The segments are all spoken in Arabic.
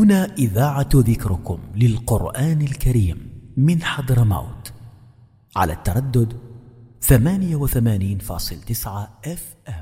هنا إذاعة ذكركم للقرآن الكريم من حضرموت على التردد 88.9 FM.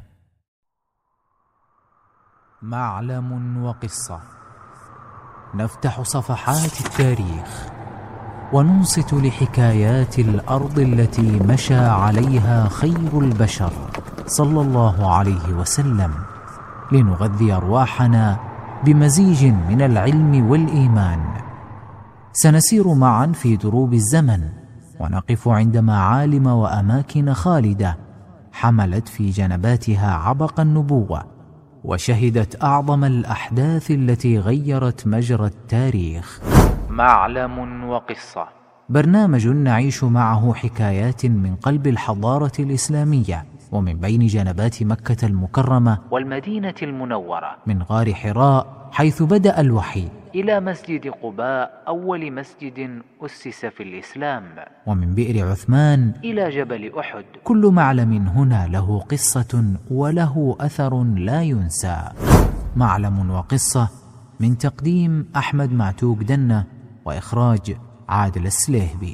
معلم وقصة، نفتح صفحات التاريخ وننصت لحكايات الأرض التي مشى عليها خير البشر صلى الله عليه وسلم، لنغذي أرواحنا بمزيج من العلم والإيمان. سنسير معا في دروب الزمن ونقف عند معالم وأماكن خالدة حملت في جنباتها عبق النبوة وشهدت أعظم الأحداث التي غيرت مجرى التاريخ. معلم وقصة، برنامج نعيش معه حكايات من قلب الحضارة الإسلامية ومن بين جنبات مكة المكرمة والمدينة المنورة، من غار حراء حيث بدأ الوحي إلى مسجد قباء أول مسجد أسس في الإسلام، ومن بئر عثمان إلى جبل أحد. كل معلم هنا له قصة وله أثر لا ينسى. معلم وقصة، من تقديم أحمد معتوق دنة وإخراج عادل السليهبي.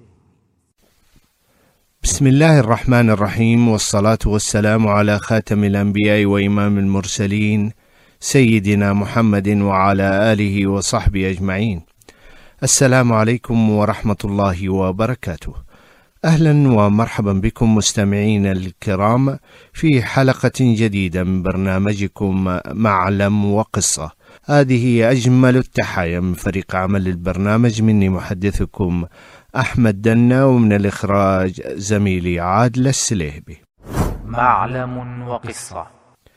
بسم الله الرحمن الرحيم، والصلاة والسلام على خاتم الأنبياء وإمام المرسلين سيدنا محمد وعلى آله وصحبه أجمعين. السلام عليكم ورحمة الله وبركاته. أهلا ومرحبا بكم مستمعين الكرام في حلقة جديدة من برنامجكم معلم وقصة. هذه أجمل التحايا من فريق عمل البرنامج، مني محدثكم أحمد دنة، ومن الإخراج زميلي عادل السليهبي. معلم وقصة.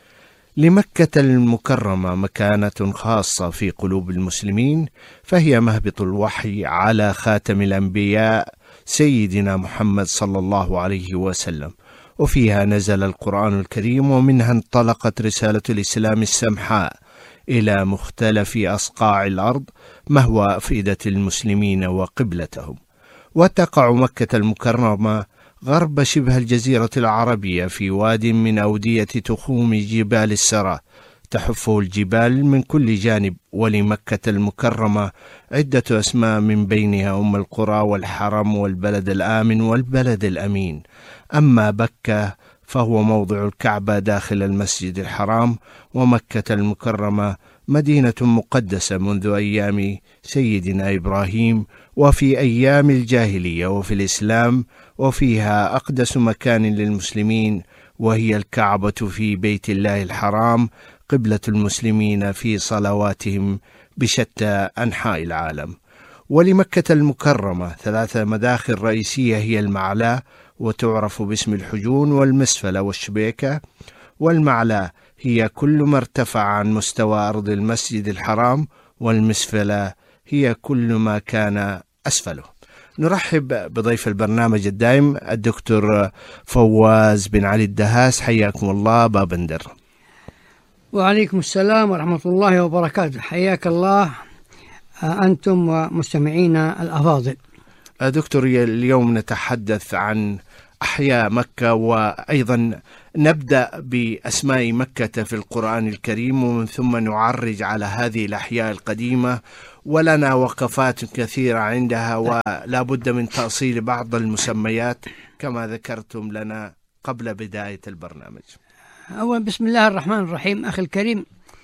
لمكة المكرمة مكانة خاصة في قلوب المسلمين، فهي مهبط الوحي على خاتم الأنبياء سيدنا محمد صلى الله عليه وسلم، وفيها نزل القرآن الكريم، ومنها انطلقت رسالة الإسلام السمحاء إلى مختلف أصقاع الأرض مهوى أفئدة المسلمين وقبلتهم. وتقع مكة المكرمة غرب شبه الجزيرة العربية في واد من أودية تخوم جبال السرى، تحفه الجبال من كل جانب. ولمكة المكرمة عدة أسماء، من بينها أم القرى والحرم والبلد الآمن والبلد الأمين. أما بكة فهو موضع الكعبة داخل المسجد الحرام، ومكة المكرمة مدينة مقدسة منذ أيام سيدنا إبراهيم وفي أيام الجاهلية وفي الإسلام، وفيها أقدس مكان للمسلمين، وهي الكعبة في بيت الله الحرام، قبلة المسلمين في صلواتهم بشتى أنحاء العالم. ولمكة المكرمة 3 مداخل رئيسية، هي المعلى، وتعرف باسم الحجون والمسفلة والشبيكة. والمعلى هي كل ما ارتفع عن مستوى أرض المسجد الحرام، والمسفلة هي كل ما كان أسفله. نرحب بضيف البرنامج الدائم الدكتور فواز بن علي الدهاس، حياكم الله بابندر. وعليكم السلام ورحمة الله وبركاته، حياك الله أنتم ومستمعينا الأفاضل. دكتور، اليوم نتحدث عن أحياء مكة، وأيضا نبدأ بأسماء مكة في القرآن الكريم، ومن ثم نعرج على هذه الأحياء القديمة، ولنا وقفات كثيرة عندها، ولا بد من تأصيل بعض المسميات كما ذكرتم لنا قبل بداية البرنامج. أولا بسم الله الرحمن الرحيم. أخي الكريم،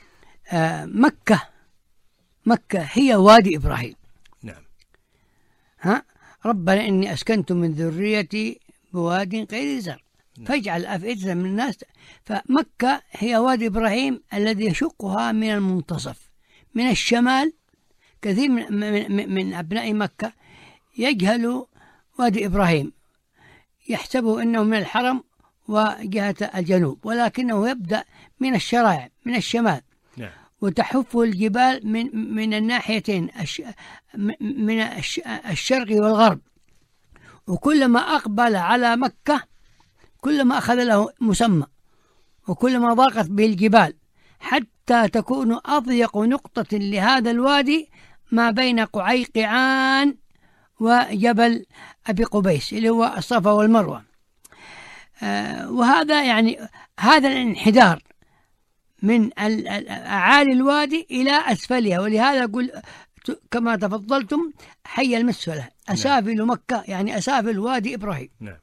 مكة هي وادي إبراهيم. نعم. ربنا إني أسكنت من ذريتي بواد غير زرع فاجعل أفئدة من الناس. فمكة هي وادي إبراهيم الذي يشقها من المنتصف من الشمال. كثير من أبناء مكة يجهلوا وادي إبراهيم، يحسبوا أنه من الحرم وجهة الجنوب، ولكنه يبدأ من الشرائع من الشمال، وتحفه الجبال من الناحيتين، من الشرق والغرب. وكلما أقبل على مكة كلما أخذ له مسمى، وكلما ضاقت به الجبال، حتى تكون أضيق نقطة لهذا الوادي ما بين قعيقعان وجبل أبي قبيس اللي هو الصفا والمروة. وهذا يعني هذا الانحدار من أعالي الوادي إلى أسفلها، ولهذا أقول كما تفضلتم حي المسفلة أسافل مكة، يعني أسافل وادي إبراهيم. نعم.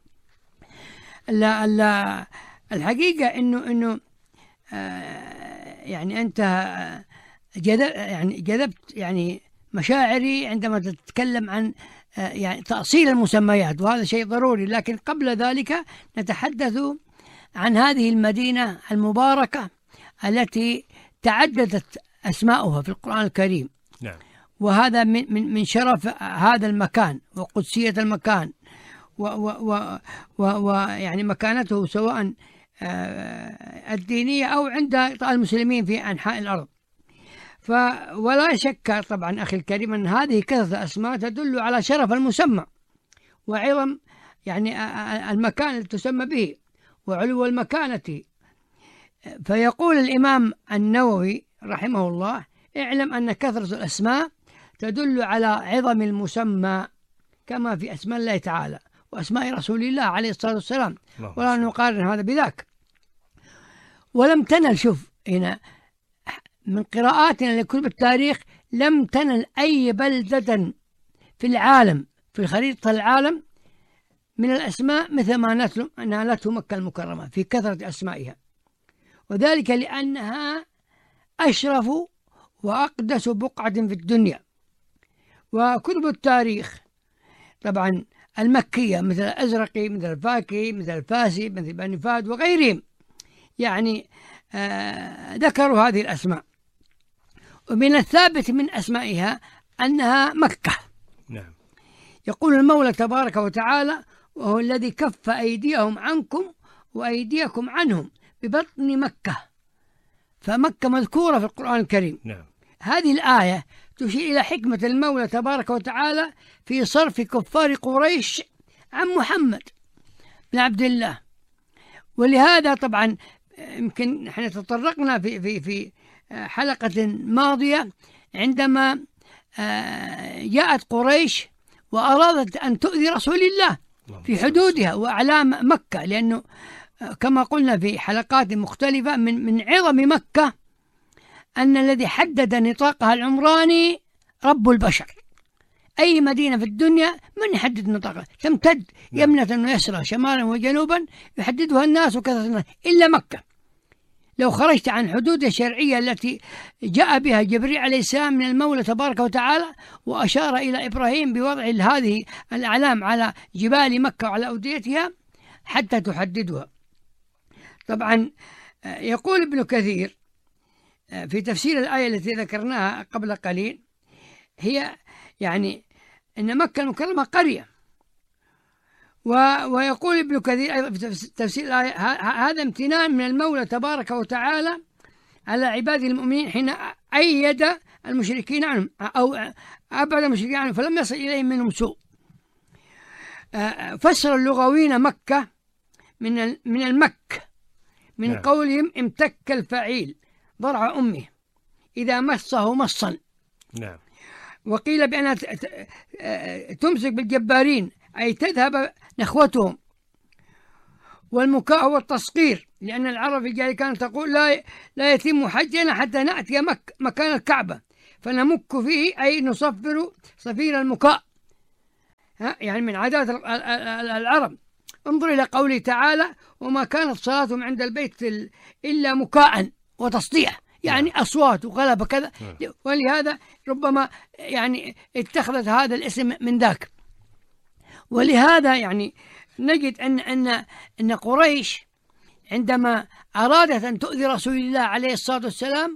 الحقيقة إنه يعني أنت جذبت يعني مشاعري عندما تتكلم عن يعني تأصيل المسميات، وهذا شيء ضروري. لكن قبل ذلك نتحدث عن هذه المدينة المباركة التي تعددت أسماؤها في القرآن الكريم. نعم. وهذا من شرف هذا المكان وقدسية المكان ويعني مكانته سواء الدينية أو عند المسلمين في أنحاء الأرض. ولا شك طبعا أخي الكريم أن هذه كثرة أسماء تدل على شرف المسمى وعظم يعني المكان الذي تسمى به وعلو المكانة. فيقول الإمام النووي رحمه الله: اعلم أن كثرة الأسماء تدل على عظم المسمى كما في أسماء الله تعالى وأسماء رسول الله عليه الصلاة والسلام، ولا نقارن هذا بذاك. ولم تنل، شوف هنا من قراءاتنا لكتب التاريخ، لم تنل أي بلدة في العالم في خريطة العالم من الأسماء مثل ما نالته مكة المكرمة في كثرة أسمائها، وذلك لأنها أشرف وأقدس بقعة في الدنيا. وكتب التاريخ طبعا المكية مثل الأزرقي مثل الفاكي مثل الفاسي مثل بني فهد وغيرهم يعني ذكروا هذه الأسماء. ومن الثابت من أسمائها أنها مكة. نعم. يقول المولى تبارك وتعالى: وهو الذي كف أيديهم عنكم وأيديكم عنهم ببطن مكة. فمكة مذكورة في القرآن الكريم. نعم. هذه الآية تشير إلى حكمة المولى تبارك وتعالى في صرف كفار قريش عن محمد بن عبد الله. ولهذا طبعا يمكن احنا تطرقنا في حلقة ماضية عندما جاءت قريش وأرادت أن تؤذي رسول الله في حدودها وأعلام مكة، لأنه كما قلنا في حلقات مختلفة من عظم مكة أن الذي حدد نطاقها العمراني رب البشر. أي مدينة في الدنيا من يحدد نطاقها؟ تمتد يمنة ويسرى شمالا وجنوبا يحددها الناس وكثرة الناس، إلا مكة. لو خرجت عن حدود الشرعية التي جاء بها جبريل عليه السلام من المولى تبارك وتعالى وأشار إلى إبراهيم بوضع هذه الأعلام على جبال مكة وعلى أوديتها حتى تحددها. طبعا يقول ابن كثير في تفسير الآية التي ذكرناها قبل قليل، هي يعني أن مكة المكرمة قرية. ويقول ابن كثير أيضا في تفسير الآية: هذا امتنان من المولى تبارك وتعالى على عباده المؤمنين حين أيد المشركين عنهم أو أبعد المشركين عنهم فلم يصل إليهم منهم سوء. فسر اللغويين مكة من المك من قولهم امتك الفعيل ضرع أمه إذا مسه مصا. نعم. وقيل بأنها تمسك بالجبارين أي تذهب نخوتهم. والمكاء هو التصغير، لأن العرب في الجاهلية كانت تقول لا يتم حجنا حتى نأتي مكان الكعبة فنمك فيه، أي نصفر صفير المكاء، يعني من عادات العرب. انظر إلى قوله تعالى: وما كانت صلاتهم عند البيت إلا مكاء وتصديع، يعني أصوات وغلبة كذا. ولهذا ربما يعني اتخذت هذا الاسم من ذاك. ولهذا يعني نجد أن قريش عندما أرادت أن تؤذي رسول الله عليه الصلاة والسلام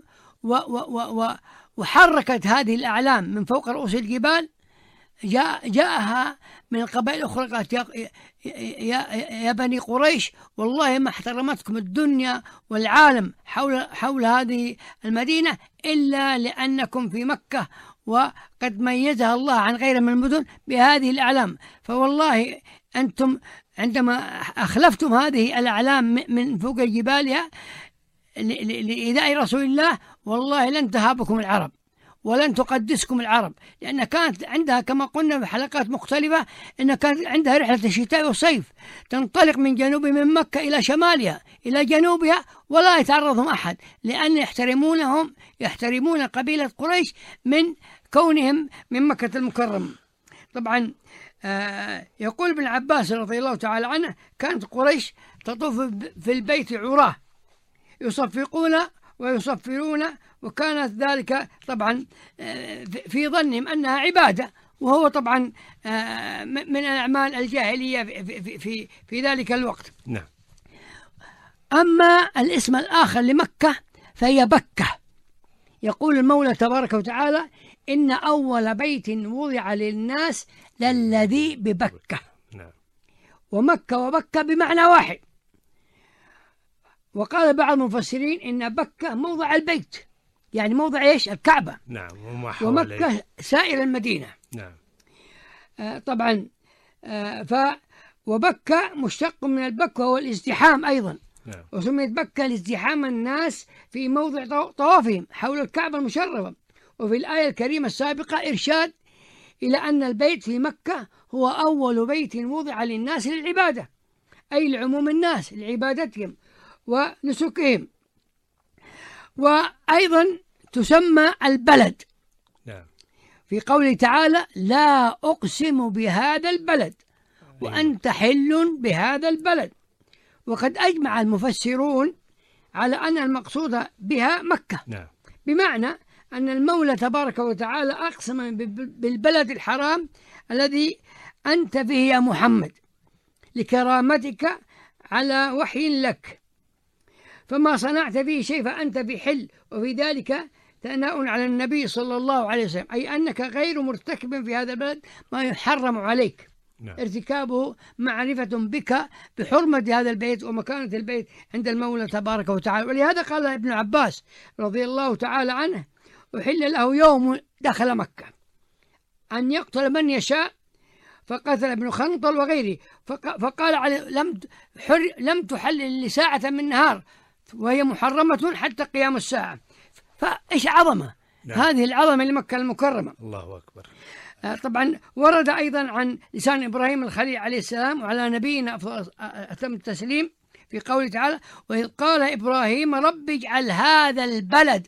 وحركت هذه الأعلام من فوق رؤوس الجبال، جاءها من القبائل الأخرى قالت: يا بني قريش والله ما احترمتكم الدنيا والعالم حول هذه المدينة إلا لأنكم في مكة، وقد ميزها الله عن غيرها من المدن بهذه الأعلام. فوالله أنتم عندما أخلفتم هذه الأعلام من فوق جبالها لإيذاء رسول الله والله لن تهابكم العرب ولن تقدسكم العرب، لأن كانت عندها كما قلنا في حلقات مختلفة أن كانت عندها رحلة الشتاء والصيف، تنطلق من جنوب من مكة إلى شمالها إلى جنوبها ولا يتعرضهم أحد، لأن يحترمون قبيلة قريش من كونهم من مكة المكرمة. طبعا يقول ابن عباس رضي الله تعالى عنه كانت قريش تطوف في البيت عراه يصفقون ويصفرون، وكانت ذلك طبعا في ظنهم أنها عبادة، وهو طبعا من الأعمال الجاهلية في ذلك الوقت. نعم. أما الاسم الآخر لمكة فهي بكة. يقول المولى تبارك وتعالى إن أول بيت وضع للناس للذي ببكة. نعم. ومكة وبكة بمعنى واحد. وقال بعض المفسرين إن بكة موضع البيت، يعني موضع إيش؟ الكعبة. نعم. ومكة سائر المدينة. نعم. طبعا وبكة مشتق من البك وهو الازدحام أيضا. نعم. وسميت بكة لازدحام الناس في موضع طوافهم حول الكعبة المشرفة. وفي الآية الكريمة السابقة إرشاد إلى أن البيت في مكة هو أول بيت وضع للناس للعبادة، أي لعموم الناس لعبادتهم ونسكهم. وأيضا تسمى البلد. نعم. في قوله تعالى لا أقسم بهذا البلد وأنت حل بهذا البلد. وقد أجمع المفسرون على أن المقصود بها مكة. نعم. بمعنى أن المولى تبارك وتعالى أقسم بالبلد الحرام الذي أنت فيه يا محمد لكرامتك على وحي لك، فما صنعت فيه شيء فأنت في حل. وفي ذلك ثناء على النبي صلى الله عليه وسلم، أي أنك غير مرتكب في هذا البلد ما يحرم عليك. نعم. ارتكابه معرفة بك بحرمة هذا البيت ومكانة البيت عند المولى تبارك وتعالى. ولهذا قال ابن عباس رضي الله تعالى عنه أحل له يوم دخل مكة أن يقتل من يشاء فقتل ابن خنطل وغيره، فقال لم تحلل لساعة من نهار وهي محرمة حتى قيام الساعة. فإيش عظمة. نعم. هذه العظمة لمكة المكرمة. الله أكبر. طبعا ورد أيضا عن لسان إبراهيم الخليل عليه السلام وعلى نبينا أتم التسليم في قوله تعالى وإذ قال إبراهيم رب اجعل هذا البلد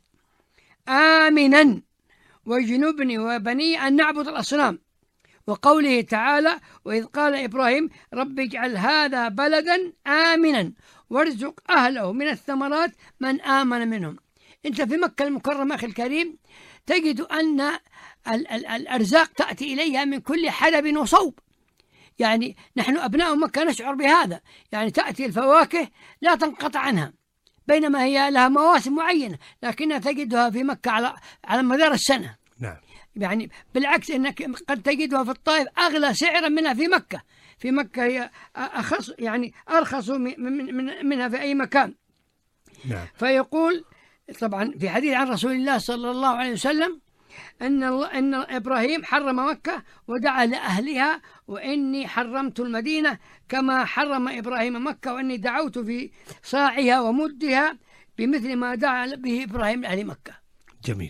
آمنا واجنبني وبني أن نعبد الأصنام. وقوله تعالى وإذ قال إبراهيم رب اجعل هذا بلدا آمنا وارزق أهله من الثمرات من آمن منهم. أنت في مكة المكرمة أخي الكريم تجد أن الأرزاق تأتي إليها من كل حدب وصوب. يعني نحن أبناء مكة نشعر بهذا، يعني تأتي الفواكه لا تنقطع عنها، بينما هي لها مواسم معينة لكنها تجدها في مكة على مدار السنة. نعم. يعني بالعكس أنك قد تجدها في الطائف أغلى سعرا منها في مكة. في مكة هي أخص، يعني أرخص منها في أي مكان. نعم. فيقول طبعا في حديث عن رسول الله صلى الله عليه وسلم أن إبراهيم حرم مكة ودعا لأهلها وإني حرمت المدينة كما حرم إبراهيم مكة وإني دعوت في صاعها ومدها بمثل ما دعا به إبراهيم لأهل مكة. جميل.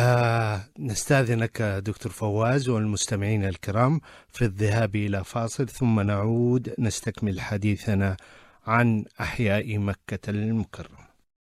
نستأذنك دكتور فواز والمستمعين الكرام في الذهاب إلى فاصل ثم نعود نستكمل حديثنا عن أحياء مكة المكرمة.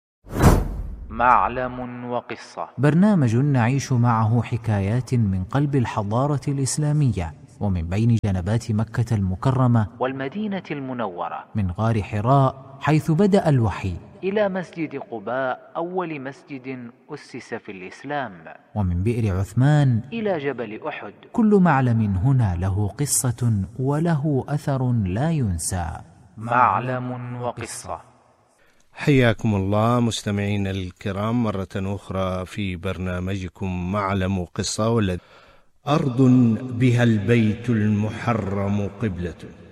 معلم وقصة، برنامج نعيش معه حكايات من قلب الحضارة الإسلامية ومن بين جنبات مكة المكرمة والمدينة المنورة، من غار حراء حيث بدأ الوحي إلى مسجد قباء أول مسجد أسس في الإسلام، ومن بئر عثمان إلى جبل أحد. كل معلم هنا له قصة وله أثر لا ينسى. معلم وقصة. حياكم الله مستمعين الكرام مرة أخرى في برنامجكم معلم وقصة. والذي أرض بها البيت المحرم قبلة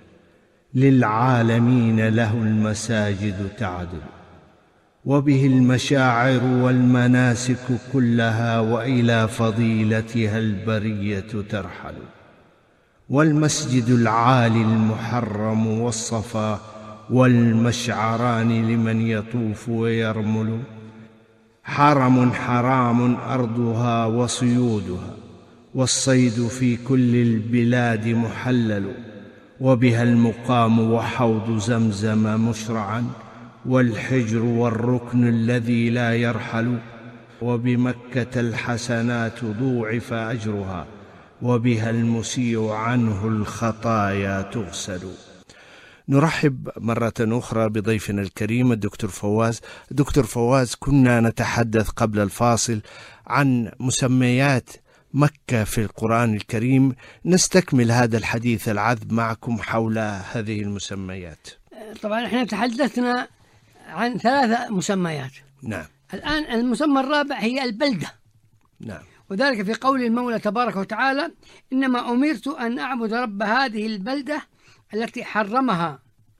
للعالمين له المساجد تعدل وبه المشاعر والمناسك كلها وإلى فضيلتها البرية ترحل والمسجد العالي المحرم والصفا والمشعران لمن يطوف ويرمل حرم حرام أرضها وصيودها، والصيد في كل البلاد محلل، وبها المقام وحوض زمزم مشرعا، والحجر والركن الذي لا يرحل، وبمكة الحسنات ضوعف أجرها، وبها المسيء عنه الخطايا تغسل. نرحب مرة أخرى بضيفنا الكريم الدكتور فواز. دكتور فواز، كنا نتحدث قبل الفاصل عن مسميات مكة في القرآن الكريم، نستكمل هذا الحديث العذب معكم حول هذه المسميات. طبعا احنا تحدثنا عن 3 مسميات. نعم. الآن المسمى الرابع هي البلدة. نعم. وذلك في قول المولى تبارك وتعالى: إنما أمرت أن أعبد رب هذه البلدة التي حرمها.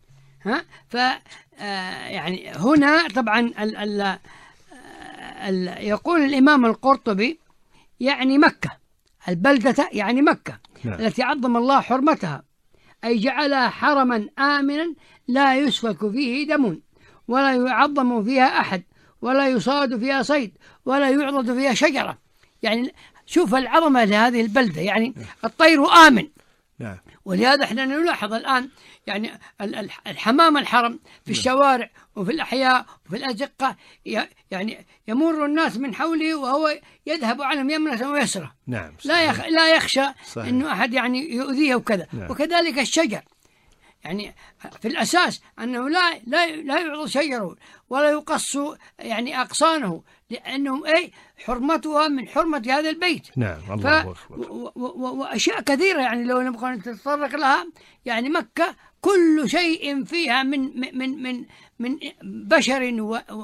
يعني هنا طبعا يقول الإمام القرطبي يعني مكة، البلدة يعني مكة. نعم. التي عظم الله حرمتها، أي جعلها حرما آمنا لا يسفك فيه دم، ولا يعظم فيها أحد، ولا يصاد فيها صيد، ولا يعضد فيها شجرة. يعني شوف العظمة لهذه البلدة، يعني الطير آمن. نعم. ولهذا احنا نلاحظ الآن يعني الحمام الحرم في الشوارع وفي الأحياء وفي الأزقة، يعني يمر الناس من حوله وهو يذهب عنهم يمنة ويسرى. نعم. لا يخشى صحيح. إنه أحد يعني يؤذيه وكذا. نعم. وكذلك الشجر، يعني في الأساس أنه لا يعض شجره ولا يقص يعني أغصانه، لأنهم حرمتها من حرمة هذا البيت. نعم. الله أكبر. وأشياء كثيرة يعني لو نبغى نتطرق لها، يعني مكة كل شيء فيها من بشر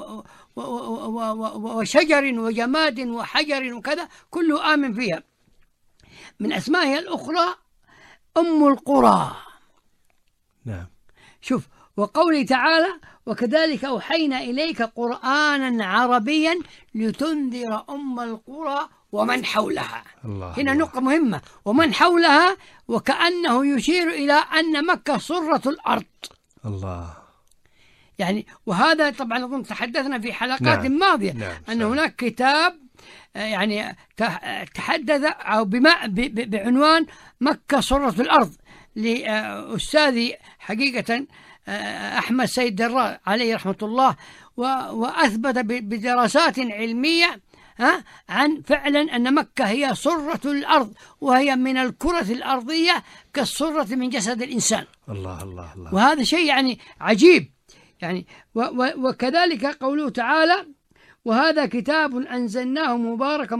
وشجر وجماد وحجر وكذا، كله آمن فيها. من أسمائها الأخرى أم القرى. نعم. شوف، وقوله تعالى: وكذلك أوحينا إليك قرآنا عربيا لتنذر أم القرى ومن حولها. هنا نقطة مهمة، ومن حولها، وكأنه يشير إلى أن مكة سرة الأرض. الله. يعني وهذا طبعا أظن تحدثنا في حلقات ماضية. نعم. أن هناك كتاب يعني تحدث أو بعنوان مكة سرة الأرض لأستاذي حقيقة أحمد سيد دراء عليه رحمة الله، وأثبت بدراسات علمية عن فعلا أن مكة هي سرة الأرض، وهي من الكرة الأرضية كالسرة من جسد الإنسان. الله الله الله. وهذا شيء يعني عجيب يعني. وكذلك قوله تعالى: وهذا كتاب أنزلناه مبارك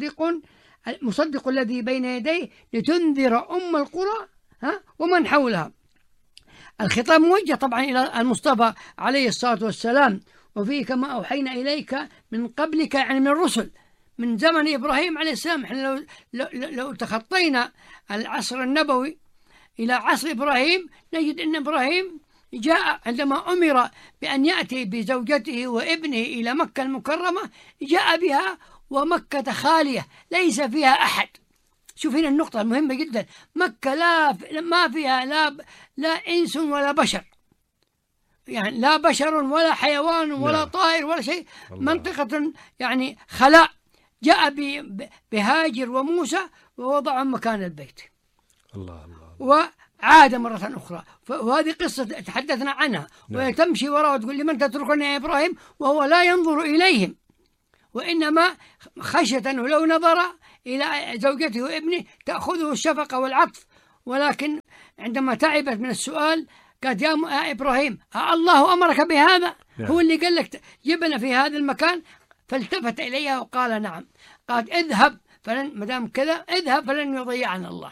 مصدق الذي بين يديه لتنذر أم القرى ومن حولها. الخطاب موجه طبعا إلى المصطفى عليه الصلاة والسلام، وفيه كما أوحينا إليك من قبلك، يعني من الرسل من زمن إبراهيم عليه السلام. احنا لو تخطينا العصر النبوي إلى عصر إبراهيم نجد أن إبراهيم جاء عندما أمر بأن يأتي بزوجته وابنه إلى مكة المكرمة، جاء بها ومكة خالية ليس فيها أحد. شوف هنا النقطة المهمة جدا، مكة ما فيها لا إنس ولا بشر، يعني لا بشر ولا حيوان ولا طائر ولا شيء. منطقة يعني خلاء. جاء بهاجر وموسى ووضعهم مكان البيت. الله الله. وعاد مرة أخرى. وهذه قصة تحدثنا عنها. وتمشي وراء وتقول: لمن تتركني يا إبراهيم؟ وهو لا ينظر إليهم، وإنما خشية أنه لو نظر إلى زوجته وابنه تأخذه الشفقة والعطف. ولكن عندما تعبت من السؤال قالت: يا إبراهيم، الله أمرك بهذا؟ هو اللي قال لك جبنا في هذا المكان؟ فالتفت إليها وقال: نعم. قالت: اذهب مدام كذا اذهب فلن يضيعنا الله.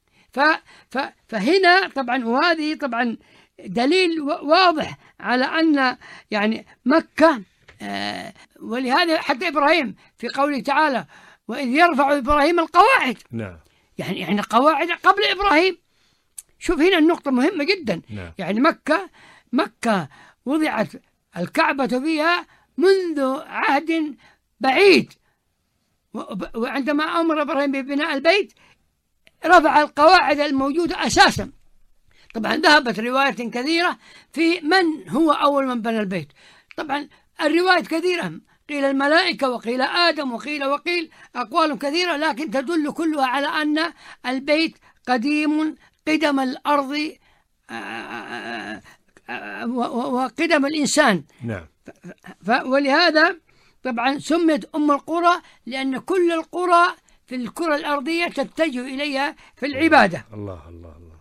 فهنا طبعا، وهذه طبعا دليل واضح على أن يعني مكة ولهذا حتى إبراهيم في قوله تعالى: وإذ يرفع إبراهيم القواعد. نعم. يعني قواعد قبل إبراهيم. شوف هنا النقطة مهمة جدا. نعم. يعني مكة وضعت الكعبة فيها منذ عهد بعيد، وعندما أمر إبراهيم ببناء البيت رفع القواعد الموجودة أساسا. طبعا ذهبت روايات كثيرة في من هو أول من بنى البيت. طبعا الروايات كثيرة، قيل الملائكة وقيل آدم وقيل أقوال كثيرة، لكن تدل كلها على أن البيت قديم قدم الأرض وقدم الإنسان. نعم. ولهذا طبعا سميت أم القرى، لأن كل القرى في الكرة الأرضية تتجه إليها في العبادة. الله الله الله.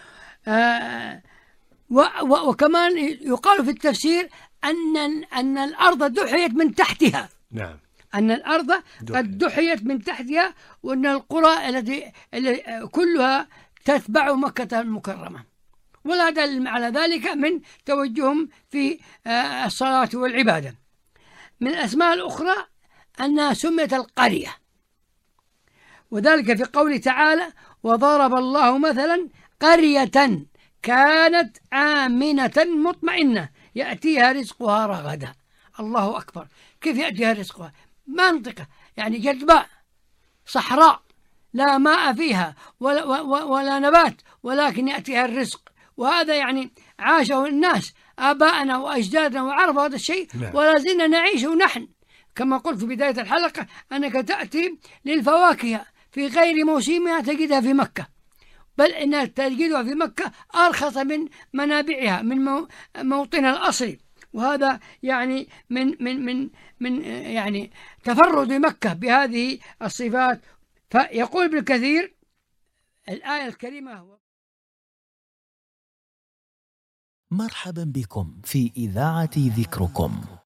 وكمان يقال في التفسير أن الأرض دحيت من تحتها. نعم. أن الأرض قد دحيت من تحتها، وأن القرى التي كلها تتبع مكة المكرمة. ولا دل على ذلك من توجههم في الصلاة والعبادة. من الأسماء الأخرى أنها سميت القرية، وذلك في قوله تعالى: وضرب الله مثلا قرية كانت آمنة مطمئنة يأتيها رزقها رغدا. الله أكبر، كيف يأتيها رزقها؟ منطقة يعني جدباء صحراء لا ماء فيها ولا نبات، ولكن يأتيها الرزق. وهذا يعني عاشه الناس آباءنا وأجدادنا وعرفوا هذا الشيء، ولا زلنا نعيشه نحن. كما قلت في بداية الحلقة أنك تأتي للفواكه في غير موسمها تجدها في مكة، بل إنها تجدها في مكة أرخص من منابعها، من موطنها الأصلي. وهذا يعني من يعني تفرد مكة بهذه الصفات. فيقول ابن كثير الآية الكريمة: مرحبا بكم في إذاعة ذكركم.